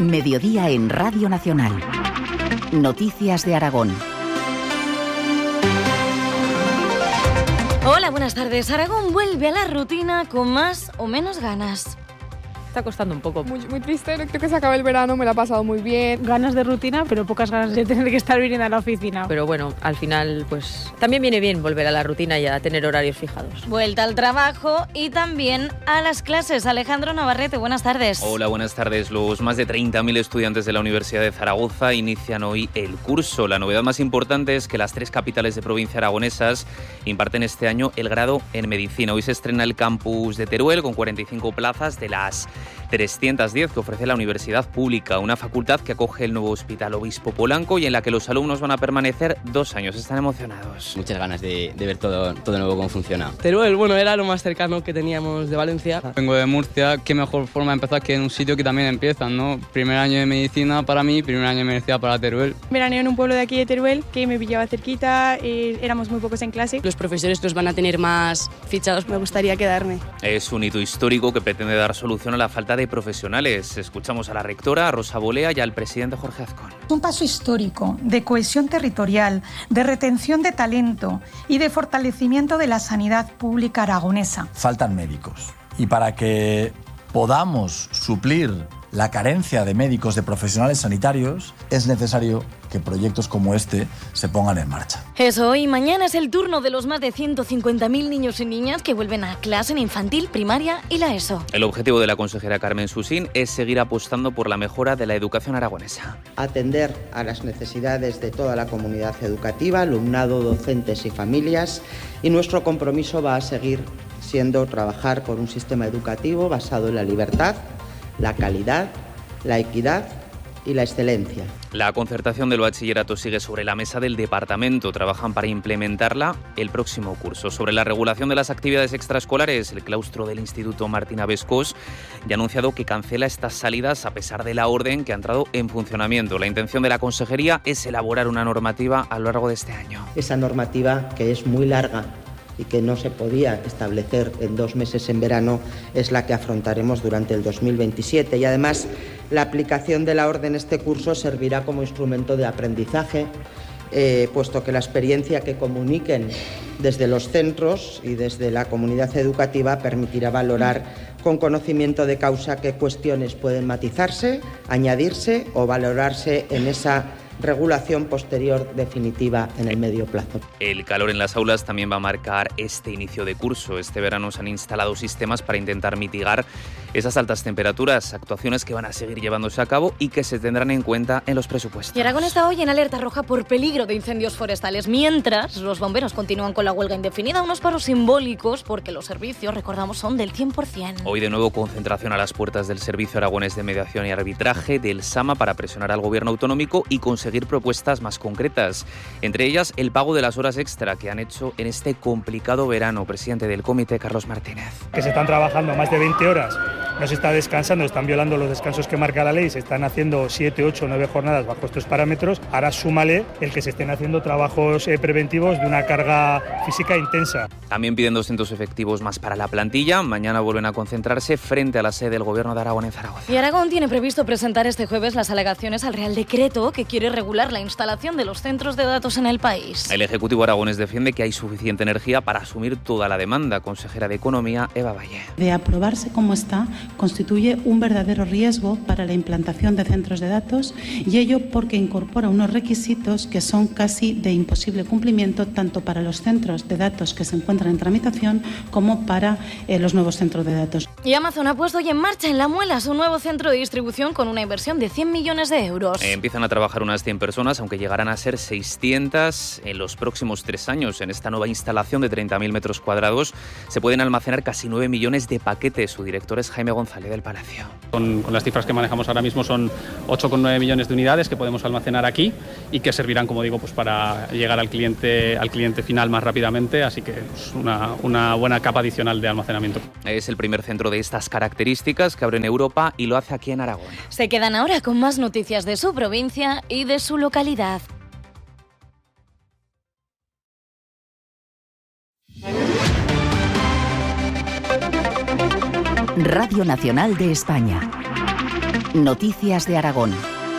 Mediodía en Radio Nacional. Noticias de Aragón. Hola, buenas tardes. Aragón vuelve a la rutina con más o menos ganas. Está costando un poco. Muy triste, creo que se acaba el verano, me la he pasado muy bien. Ganas de rutina, pero pocas ganas de tener que estar viniendo a la oficina. Pero bueno, al final, pues también viene bien volver a la rutina y a tener horarios fijados. Vuelta al trabajo y también a las clases. Alejandro Navarrete, buenas tardes. Hola, buenas tardes. Los más de 30.000 estudiantes de la Universidad de Zaragoza inician hoy el curso. La novedad más importante es que las 3 capitales de provincia aragonesas imparten este año el grado en Medicina. Hoy se estrena el campus de Teruel con 45 plazas de las 310 que ofrece la Universidad Pública, una facultad que acoge el nuevo Hospital Obispo Polanco y en la que los alumnos van a permanecer 2 años. Están emocionados. Muchas ganas de ver todo nuevo cómo funciona. Teruel, bueno, era lo más cercano que teníamos de Valencia. Vengo de Murcia, qué mejor forma de empezar que en un sitio que también empiezan, ¿no? Primer año de medicina para mí, primer año de medicina para Teruel. Veraneo en un pueblo de aquí de Teruel que me pillaba cerquita, éramos muy pocos en clase. Los profesores los van a tener más fichados, me gustaría quedarme. Es un hito histórico que pretende dar solución a la falta de profesionales. Escuchamos a la rectora Rosa Bolea y al presidente Jorge Azcón. Un paso histórico de cohesión territorial, de retención de talento y de fortalecimiento de la sanidad pública aragonesa. Faltan médicos y para que podamos suplir la carencia de médicos, de profesionales sanitarios, es necesario que proyectos como este se pongan en marcha. Eso, y mañana es el turno de los más de 150.000 niños y niñas que vuelven a clase en infantil, primaria y la ESO. El objetivo de la consejera Carmen Susín es seguir apostando por la mejora de la educación aragonesa. Atender a las necesidades de toda la comunidad educativa, alumnado, docentes y familias, y nuestro compromiso va a seguir siendo trabajar por un sistema educativo basado en la libertad, la calidad, la equidad y la excelencia. La concertación del bachillerato sigue sobre la mesa del departamento. Trabajan para implementarla el próximo curso. Sobre la regulación de las actividades extraescolares, el claustro del Instituto Martina Bescós ya ha anunciado que cancela estas salidas a pesar de la orden que ha entrado en funcionamiento. La intención de la consejería es elaborar una normativa a lo largo de este año. Esa normativa, que es muy larga y que no se podía establecer en 2 meses en verano, es la que afrontaremos durante el 2027. Y además, la aplicación de la orden este curso servirá como instrumento de aprendizaje, puesto que la experiencia que comuniquen desde los centros y desde la comunidad educativa permitirá valorar con conocimiento de causa qué cuestiones pueden matizarse, añadirse o valorarse en esa regulación posterior definitiva en el medio plazo. El calor en las aulas también va a marcar este inicio de curso. Este verano se han instalado sistemas para intentar mitigar esas altas temperaturas, actuaciones que van a seguir llevándose a cabo y que se tendrán en cuenta en los presupuestos. Y Aragón está hoy en alerta roja por peligro de incendios forestales, mientras los bomberos continúan con la huelga indefinida, unos paros simbólicos porque los servicios, recordamos, son del 100%. Hoy de nuevo concentración a las puertas del Servicio Aragonés de Mediación y Arbitraje del SAMA para presionar al gobierno autonómico y conseguir propuestas más concretas, entre ellas el pago de las horas extra que han hecho en este complicado verano. Presidente del comité, Carlos Martínez. Que se están trabajando más de 20 horas, no se está descansando, están violando los descansos que marca la ley, se están haciendo 7, 8, 9 jornadas bajo estos parámetros. Ahora súmale el que se estén haciendo trabajos preventivos de una carga física intensa. También piden 200 efectivos más para la plantilla. Mañana vuelven a concentrarse frente a la sede del Gobierno de Aragón en Zaragoza. Y Aragón tiene previsto presentar este jueves las alegaciones al Real Decreto que quiere regular la instalación de los centros de datos en el país. El Ejecutivo aragonés defiende que hay suficiente energía para asumir toda la demanda. Consejera de Economía, Eva Valle. De aprobarse como está, constituye un verdadero riesgo para la implantación de centros de datos, y ello porque incorpora unos requisitos que son casi de imposible cumplimiento tanto para los centros de datos que se encuentran en tramitación como para los nuevos centros de datos. Y Amazon ha puesto hoy en marcha en La Muela su nuevo centro de distribución con una inversión de 100 millones de euros. Empiezan a trabajar unas 100 personas, aunque llegarán a ser 600 en los próximos 3 años. En esta nueva instalación de 30.000 metros cuadrados se pueden almacenar casi 9 millones de paquetes. Su director es Jaime González del Palacio. Con las cifras que manejamos ahora mismo son 8,9 millones de unidades que podemos almacenar aquí y que servirán, como digo, pues para llegar al cliente final más rápidamente, así que es una buena capa adicional de almacenamiento. Es el primer centro de estas características que abre en Europa y lo hace aquí en Aragón. Se quedan ahora con más noticias de su provincia y de su localidad. Radio Nacional de España. Noticias de Aragón.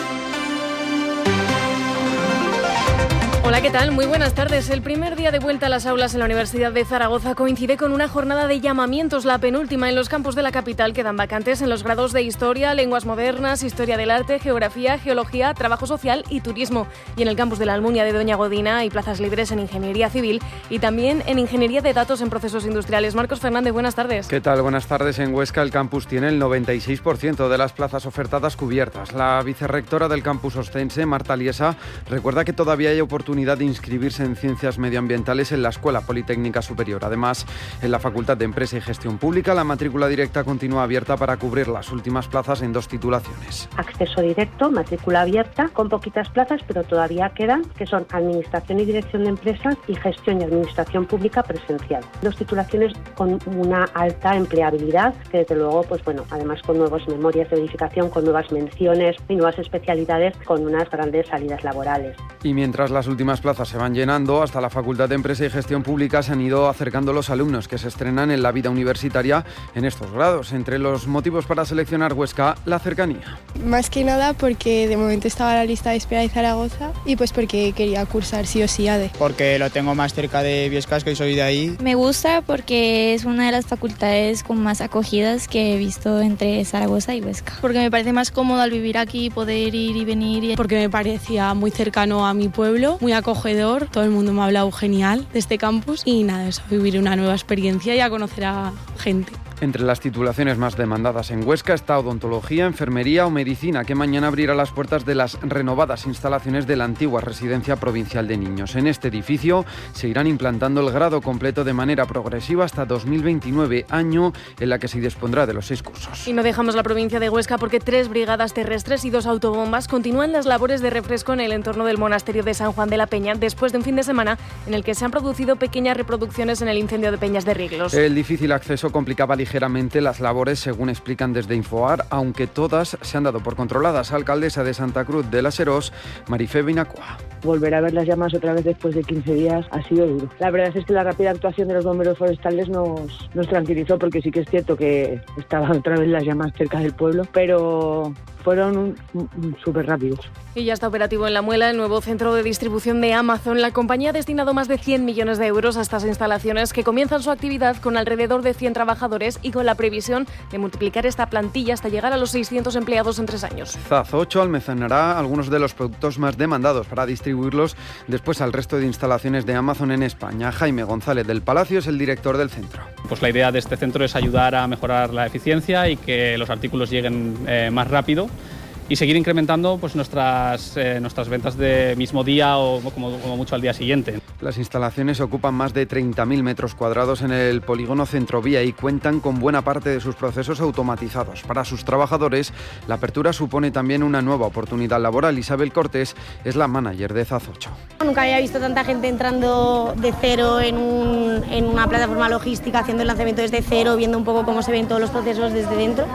Hola, ¿qué tal? Muy buenas tardes. El primer día de vuelta a las aulas en la Universidad de Zaragoza coincide con una jornada de llamamientos, la penúltima en los campus de la capital. Quedan vacantes en los grados de Historia, Lenguas Modernas, Historia del Arte, Geografía, Geología, Trabajo Social y Turismo. Y en el campus de la Almunia de Doña Godina hay plazas libres en Ingeniería Civil y también en Ingeniería de Datos en Procesos Industriales. Marcos Fernández, buenas tardes. ¿Qué tal? Buenas tardes. En Huesca el campus tiene el 96% de las plazas ofertadas cubiertas. La vicerrectora del campus ostense, Marta Liesa, recuerda que todavía hay oportunidad de inscribirse en Ciencias Medioambientales en la Escuela Politécnica Superior. Además, en la Facultad de Empresa y Gestión Pública, la matrícula directa continúa abierta para cubrir las últimas plazas en 2 titulaciones. Acceso directo, matrícula abierta, con poquitas plazas, pero todavía quedan, que son Administración y Dirección de Empresas y Gestión y Administración Pública presencial. 2 titulaciones con una alta empleabilidad, que desde luego, pues bueno, además con nuevas memorias de verificación, con nuevas menciones y nuevas especialidades, con unas grandes salidas laborales. Y mientras las últimas plazas se van llenando, hasta la Facultad de Empresa y Gestión Pública se han ido acercando los alumnos que se estrenan en la vida universitaria en estos grados. Entre los motivos para seleccionar Huesca, la cercanía. Más que nada porque de momento estaba en la lista de espera de Zaragoza y pues porque quería cursar sí o sí ADE. Porque lo tengo más cerca de Biescasco y soy de ahí. Me gusta porque es una de las facultades con más acogidas que he visto entre Zaragoza y Huesca. Porque me parece más cómodo al vivir aquí, poder ir y venir. Porque me parecía muy cercano a mi pueblo, muy acogedor, todo el mundo me ha hablado genial de este campus y nada, eso, vivir una nueva experiencia y a conocer a gente. Entre las titulaciones más demandadas en Huesca está odontología, enfermería o medicina, que mañana abrirá las puertas de las renovadas instalaciones de la antigua Residencia Provincial de Niños. En este edificio se irán implantando el grado completo de manera progresiva hasta 2029, año en la que se dispondrá de los 6 cursos. Y no dejamos la provincia de Huesca porque 3 brigadas terrestres y 2 autobombas continúan las labores de refresco en el entorno del monasterio de San Juan de la Peña, después de un fin de semana en el que se han producido pequeñas reproducciones en el incendio de Peñas de Riglos. El difícil acceso complicaba ligeramente las labores, según explican desde Infoar, aunque todas se han dado por controladas. Alcaldesa de Santa Cruz de las Herós, Marifé Binacua. Volver a ver las llamas otra vez después de 15 días ha sido duro. La verdad es que la rápida actuación de los bomberos forestales nos tranquilizó, porque sí que es cierto que estaban otra vez las llamas cerca del pueblo, pero fueron súper rápidos. Y ya está operativo en La Muela el nuevo centro de distribución de Amazon. La compañía ha destinado más de 100 millones de euros a estas instalaciones, que comienzan su actividad con alrededor de 100 trabajadores y con la previsión de multiplicar esta plantilla hasta llegar a los 600 empleados en 3 años. Zaz 8 almacenará algunos de los productos más demandados para distribuirlos después al resto de instalaciones de Amazon en España. Jaime González del Palacio es el director del centro. Pues la idea de este centro es ayudar a mejorar la eficiencia y que los artículos lleguen más rápido, y seguir incrementando pues nuestras ventas de mismo día o como mucho al día siguiente. Las instalaciones ocupan más de 30.000 metros cuadrados en el polígono Centrovía y cuentan con buena parte de sus procesos automatizados. Para sus trabajadores, la apertura supone también una nueva oportunidad laboral. Isabel Cortés es la manager de Zaz 8. Nunca había visto tanta gente entrando de cero en una plataforma logística, haciendo el lanzamiento desde cero, viendo un poco cómo se ven todos los procesos desde dentro.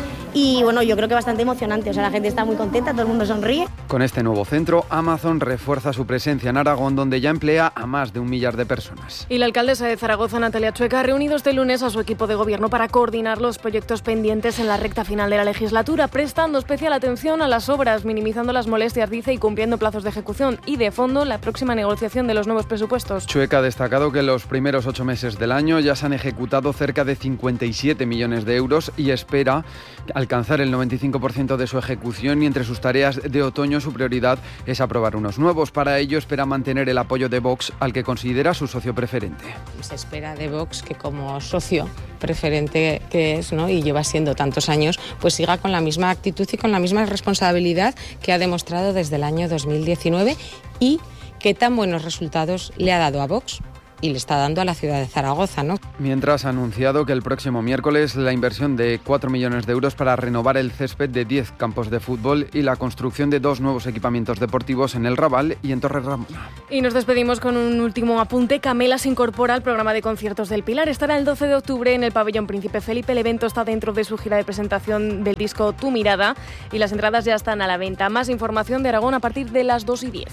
Y bueno, yo creo que bastante emocionante, o sea, la gente está muy contenta, todo el mundo sonríe. Con este nuevo centro, Amazon refuerza su presencia en Aragón, donde ya emplea a más de 1 millar de personas. Y la alcaldesa de Zaragoza, Natalia Chueca, ha reunido este lunes a su equipo de gobierno para coordinar los proyectos pendientes en la recta final de la legislatura, prestando especial atención a las obras, minimizando las molestias, dice, y cumpliendo plazos de ejecución. Y de fondo, la próxima negociación de los nuevos presupuestos. Chueca ha destacado que en los primeros 8 meses del año ya se han ejecutado cerca de 57 millones de euros y espera alcanzar el 95% de su ejecución, y entre sus tareas de otoño su prioridad es aprobar unos nuevos. Para ello espera mantener el apoyo de Vox, al que considera su socio preferente. Se espera de Vox que, como socio preferente que es, ¿no?, y lleva siendo tantos años, pues siga con la misma actitud y con la misma responsabilidad que ha demostrado desde el año 2019 y que tan buenos resultados le ha dado a Vox y le está dando a la ciudad de Zaragoza, ¿no? Mientras ha anunciado que el próximo miércoles la inversión de 4 millones de euros para renovar el césped de 10 campos de fútbol y la construcción de 2 nuevos equipamientos deportivos en el Raval y en Torre Ramona. Y nos despedimos con un último apunte. Camela se incorpora al programa de conciertos del Pilar. Estará el 12 de octubre en el Pabellón Príncipe Felipe. El evento está dentro de su gira de presentación del disco Tu Mirada y las entradas ya están a la venta. Más información de Aragón a partir de las 2:10.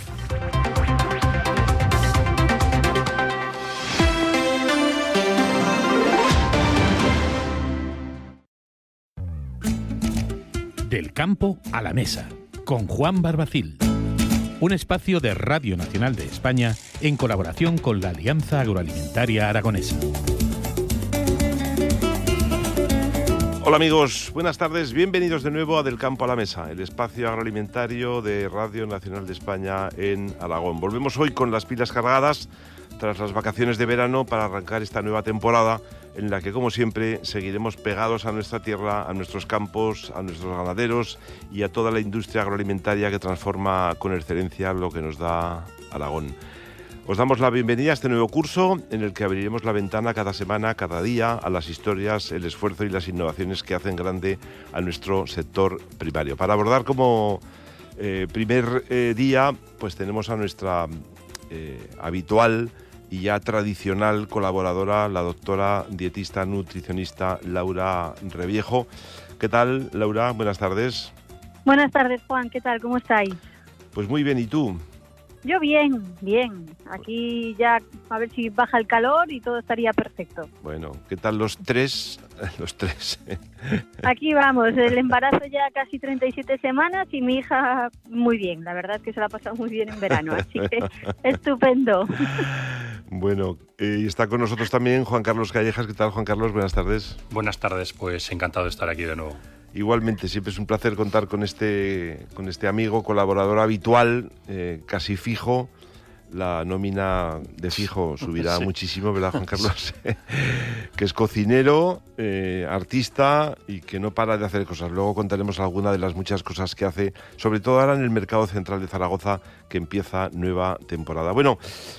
Del Del campo a la mesa, con Juan Barbacil. Un espacio de Radio Nacional de España en colaboración con la Alianza Agroalimentaria Aragonesa. Hola amigos, buenas tardes, bienvenidos de nuevo a Del Campo a la Mesa, el espacio agroalimentario de Radio Nacional de España en Aragón. Volvemos hoy con las pilas cargadas tras las vacaciones de verano para arrancar esta nueva temporada en la que, como siempre, seguiremos pegados a nuestra tierra, a nuestros campos, a nuestros ganaderos y a toda la industria agroalimentaria que transforma con excelencia lo que nos da Aragón. Os damos la bienvenida a este nuevo curso en el que abriremos la ventana cada semana, cada día, a las historias, el esfuerzo y las innovaciones que hacen grande a nuestro sector primario. Para abordar como primer día, pues tenemos a nuestra habitual y ya tradicional colaboradora, la doctora dietista nutricionista Laura Reviejo. ¿Qué tal, Laura? Buenas tardes. Buenas tardes, Juan. ¿Qué tal? ¿Cómo estáis? Pues muy bien, ¿y tú? Yo bien. Aquí ya a ver si baja el calor y todo estaría perfecto. Bueno, ¿qué tal los tres? Aquí vamos, el embarazo ya casi 37 semanas y mi hija muy bien. La verdad es que se la ha pasado muy bien en verano, así que estupendo. Bueno, y está con nosotros también Juan Carlos Callejas. ¿Qué tal, Juan Carlos? Buenas tardes. Buenas tardes, pues encantado de estar aquí de nuevo. Igualmente, siempre es un placer contar con este amigo, colaborador habitual, casi fijo. La nómina de fijo subirá sí. Muchísimo, ¿verdad, Juan Carlos? Que es cocinero, artista y que no para de hacer cosas. Luego contaremos alguna de las muchas cosas que hace, sobre todo ahora en el Mercado Central de Zaragoza, que empieza nueva temporada. Bueno,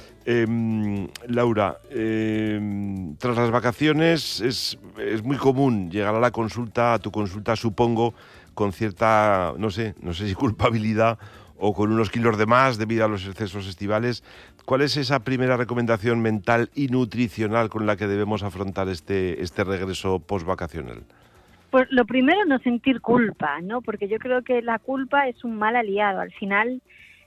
Laura, tras las vacaciones es muy común llegar a tu consulta, supongo, con cierta, no sé si culpabilidad o con unos kilos de más debido a los excesos estivales. ¿Cuál es esa primera recomendación mental y nutricional con la que debemos afrontar este regreso postvacacional? Pues lo primero, no sentir culpa, ¿no? Porque yo creo que la culpa es un mal aliado. Al final,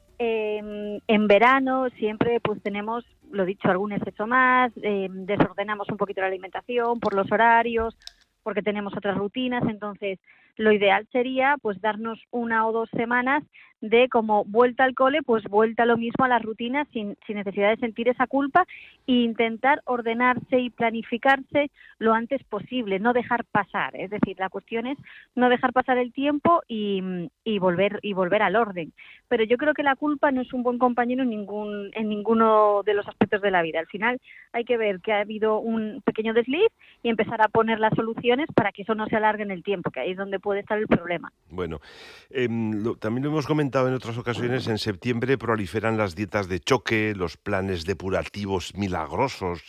en verano siempre pues tenemos, lo dicho, algún exceso más, desordenamos un poquito la alimentación por los horarios, porque tenemos otras rutinas. Entonces lo ideal sería pues darnos 1 o 2 semanas de como vuelta al cole, pues vuelta lo mismo a las rutinas sin necesidad de sentir esa culpa e intentar ordenarse y planificarse lo antes posible, no dejar pasar. Es decir, la cuestión es no dejar pasar el tiempo y volver al orden. Pero yo creo que la culpa no es un buen compañero en ninguno de los aspectos de la vida. Al final hay que ver que ha habido un pequeño desliz y empezar a poner las soluciones para que eso no se alargue en el tiempo, que ahí es donde puede estar el problema. Bueno, también lo hemos comentado en otras ocasiones. En septiembre proliferan las dietas de choque, los planes depurativos milagrosos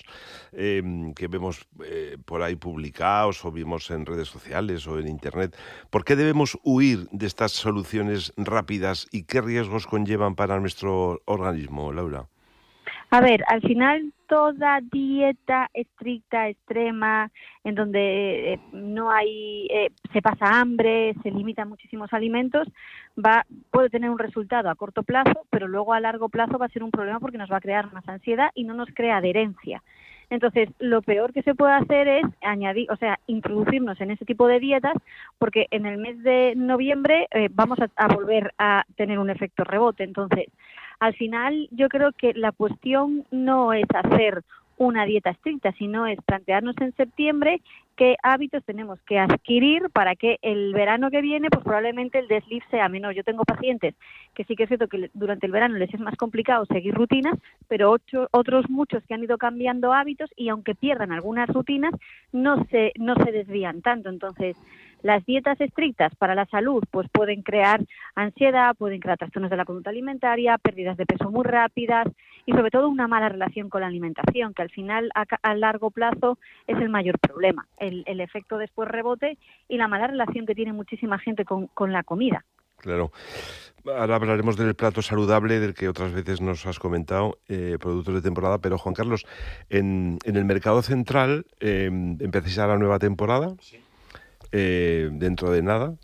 que vemos por ahí publicados o vimos en redes sociales o en internet. ¿Por qué debemos huir de estas soluciones rápidas y qué riesgos conllevan para nuestro organismo, Laura? A ver, al final toda dieta estricta, extrema, en donde no hay, se pasa hambre, se limitan muchísimos alimentos, puede tener un resultado a corto plazo, pero luego a largo plazo va a ser un problema porque nos va a crear más ansiedad y no nos crea adherencia. Entonces, lo peor que se puede hacer es introducirnos en ese tipo de dietas, porque en el mes de noviembre vamos a volver a tener un efecto rebote. Entonces, al final yo creo que la cuestión no es hacer una dieta estricta, sino es plantearnos en septiembre qué hábitos tenemos que adquirir para que el verano que viene pues probablemente el desliz sea menor. Yo tengo pacientes que sí que es cierto que durante el verano les es más complicado seguir rutinas, pero otros muchos que han ido cambiando hábitos y aunque pierdan algunas rutinas no se desvían tanto. Entonces, las dietas estrictas para la salud pues pueden crear ansiedad, pueden crear trastornos de la conducta alimentaria, pérdidas de peso muy rápidas y sobre todo una mala relación con la alimentación, que al final a largo plazo es el mayor problema, el efecto después rebote y la mala relación que tiene muchísima gente con la comida. Claro. Ahora hablaremos del plato saludable del que otras veces nos has comentado, productos de temporada, pero Juan Carlos, en el Mercado Central empezáis a la nueva temporada. Sí. Dentro de nada,